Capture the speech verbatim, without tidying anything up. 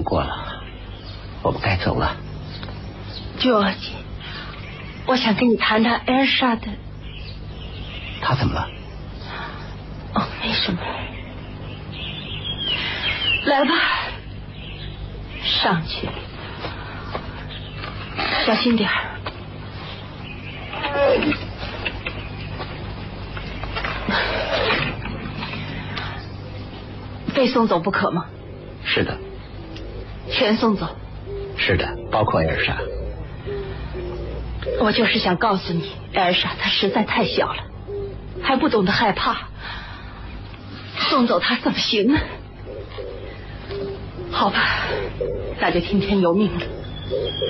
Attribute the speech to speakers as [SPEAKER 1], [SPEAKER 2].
[SPEAKER 1] 点过了，我们该走了。
[SPEAKER 2] George， 我想跟你谈谈艾尔莎的。
[SPEAKER 1] 他怎么了？
[SPEAKER 2] 哦，没什么。来吧，上去，小心点儿。非送走不可吗？
[SPEAKER 1] 是的。
[SPEAKER 2] 全送走？
[SPEAKER 1] 是的，包括艾尔莎。
[SPEAKER 2] 我就是想告诉你，艾尔莎她实在太小了，还不懂得害怕，送走她怎么行呢？好吧，那就听天由命了。